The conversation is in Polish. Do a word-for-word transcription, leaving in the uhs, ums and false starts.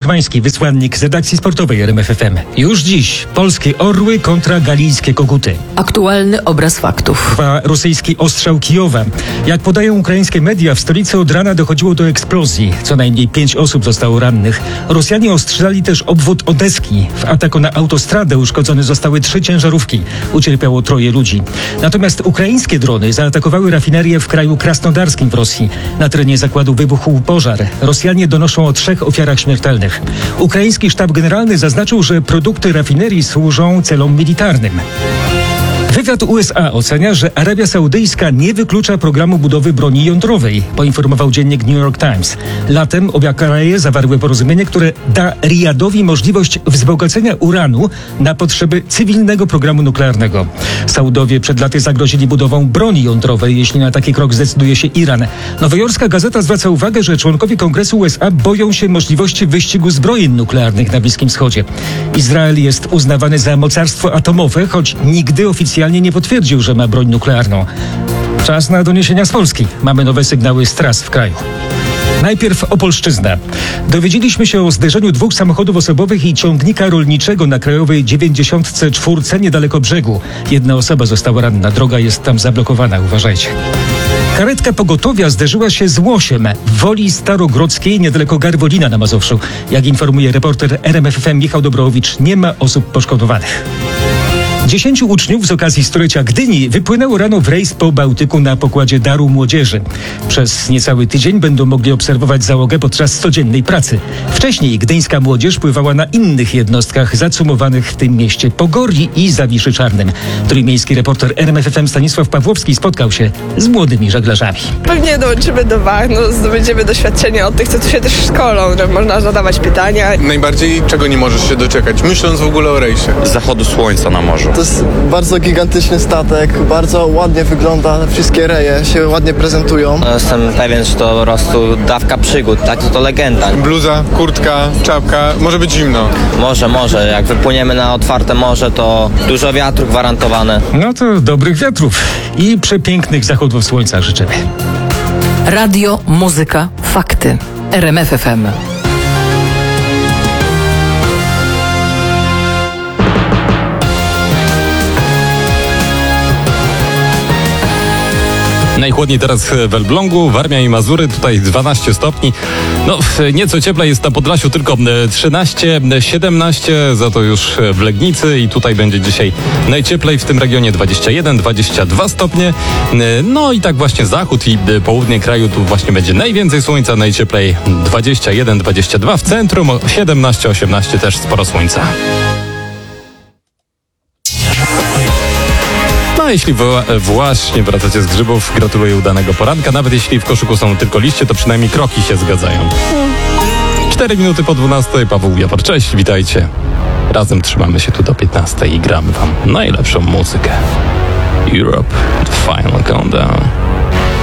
Szymański, wysłannik z redakcji sportowej R M F F M. Już dziś polskie orły kontra galijskie koguty. Aktualny obraz faktów. Trwa rosyjski ostrzał Kijowa. Jak podają ukraińskie media, w stolicy od rana dochodziło do eksplozji. Co najmniej pięć osób zostało rannych. Rosjanie ostrzeli też obwód Odeski. W ataku na autostradę uszkodzone zostały trzy ciężarówki. Ucierpiało troje ludzi. Natomiast ukraińskie drony zaatakowały rafinerię w kraju krasnodarskim w Rosji. Na terenie zakładu wybuchł pożar. Rosjanie donoszą o trzech ofiarach śmiertelnych. Ukraiński sztab generalny zaznaczył, że produkty rafinerii służą celom militarnym. Wywiad U S A ocenia, że Arabia Saudyjska nie wyklucza programu budowy broni jądrowej, poinformował dziennik New York Times. Latem obie kraje zawarły porozumienie, które da Riyadowi możliwość wzbogacenia uranu na potrzeby cywilnego programu nuklearnego. Saudowie przed laty zagrozili budową broni jądrowej, jeśli na taki krok zdecyduje się Iran. Nowojorska Gazeta zwraca uwagę, że członkowie Kongresu U S A boją się możliwości wyścigu zbrojeń nuklearnych na Bliskim Wschodzie. Izrael jest uznawany za mocarstwo atomowe, choć nigdy oficjalnie nie potwierdził, że ma broń nuklearną. Czas na doniesienia z Polski. Mamy nowe sygnały z tras w kraju. Najpierw Opolszczyzna. Dowiedzieliśmy się o zderzeniu dwóch samochodów osobowych i ciągnika rolniczego na krajowej dziewięćdziesiątce czwórce niedaleko brzegu. Jedna osoba została ranna. Droga jest tam zablokowana. Uważajcie. Karetka pogotowia zderzyła się z łosiem w Woli Starogrodzkiej niedaleko Garwolina na Mazowszu. Jak informuje reporter R M F F M Michał Dobrowicz, nie ma osób poszkodowanych. Dziesięciu uczniów z okazji stulecia Gdyni wypłynęło rano w rejs po Bałtyku na pokładzie Daru Młodzieży. Przez niecały tydzień będą mogli obserwować załogę podczas codziennej pracy. Wcześniej gdyńska młodzież pływała na innych jednostkach zacumowanych w tym mieście Pogori i Zawiszy Czarnym. Trójmiejski reporter R M F F M Stanisław Pawłowski spotkał się z młodymi żeglarzami. Pewnie dołączymy do wach, no, zdobędziemy doświadczenie od tych, co tu się też szkolą, że można zadawać pytania. Najbardziej czego nie możesz się doczekać, myśląc w ogóle o rejsie? Zachodu słońca na morzu. To jest bardzo gigantyczny statek, bardzo ładnie wygląda, wszystkie reje się ładnie prezentują. No, jestem pewien, że to po prostu dawka przygód, tak? To, to legenda. Bluza, kurtka, czapka, może być zimno. Może, może. Jak wypłyniemy na otwarte morze, to dużo wiatru gwarantowane. No to dobrych wiatrów i przepięknych zachodów słońca życzymy. Radio, muzyka, fakty. R M F F M. Najchłodniej teraz w Elblągu, Warmia i Mazury, tutaj dwanaście stopni. No, nieco cieplej jest na Podlasiu, tylko trzynaście, siedemnaście, za to już w Legnicy i tutaj będzie dzisiaj najcieplej w tym regionie dwadzieścia jeden, dwadzieścia dwa stopnie. No i tak właśnie zachód i południe kraju, tu właśnie będzie najwięcej słońca, najcieplej dwadzieścia jeden, dwadzieścia dwa, w centrum siedemnaście, osiemnaście też sporo słońca. A jeśli właśnie wracacie z grzybów, gratuluję udanego poranka. Nawet jeśli w koszyku są tylko liście, to przynajmniej kroki się zgadzają. Cztery minuty po dwunastej, Paweł Jawor, cześć, witajcie. Razem trzymamy się tu do piętnastej i gramy wam najlepszą muzykę. Europe, the final countdown.